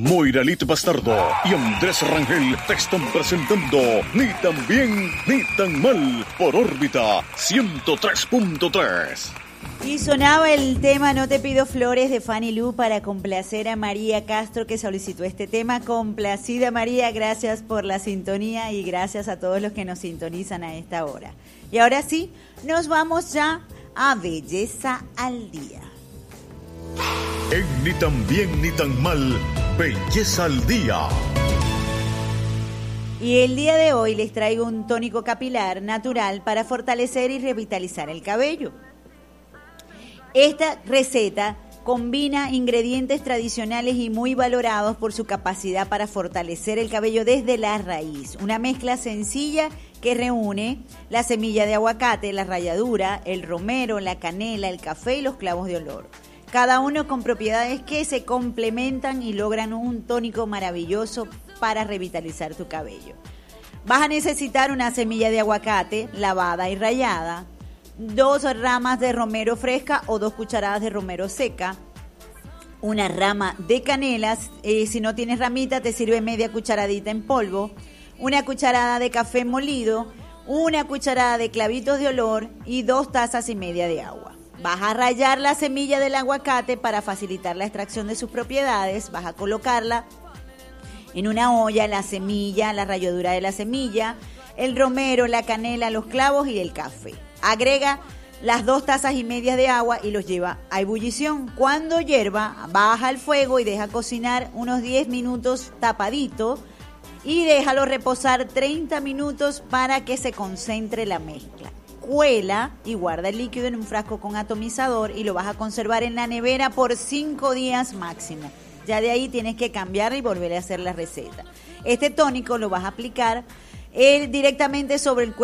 Moira Lito Bastardo y Andrés Rangel te están presentando Ni tan bien ni tan mal por órbita 103.3. Y sonaba el tema No te pido flores de Fanny Lu para complacer a María Castro, que solicitó este tema. Complacida María, gracias por la sintonía y gracias a todos los que nos sintonizan a esta hora. Y ahora sí, nos vamos ya a Belleza al Día. En Ni tan bien ni tan mal, Belleza al Día. Y el día de hoy les traigo un tónico capilar natural para fortalecer y revitalizar el cabello. Esta receta combina ingredientes tradicionales y muy valorados por su capacidad para fortalecer el cabello desde la raíz. Una mezcla sencilla que reúne la semilla de aguacate, la ralladura, el romero, la canela, el café y los clavos de olor. Cada uno con propiedades que se complementan y logran un tónico maravilloso para revitalizar tu cabello. Vas a necesitar una semilla de aguacate lavada y rallada, 2 ramas de romero fresca o 2 cucharadas de romero seca, una rama de canela, si no tienes ramita te sirve media cucharadita en polvo, una cucharada de café molido, una cucharada de clavitos de olor y 2 tazas y media de agua. Vas a rallar la semilla del aguacate para facilitar la extracción de sus propiedades. Vas a colocarla en una olla, la semilla, la ralladura de la semilla, el romero, la canela, los clavos y el café. Agrega las 2 tazas y media de agua y los lleva a ebullición. Cuando hierva, baja el fuego y deja cocinar unos 10 minutos tapadito y déjalo reposar 30 minutos para que se concentre la mezcla. Cuela y guarda el líquido en un frasco con atomizador y lo vas a conservar en la nevera por 5 días máximo. Ya de ahí tienes que cambiar y volver a hacer la receta. Este tónico lo vas a aplicar directamente sobre el cuerpo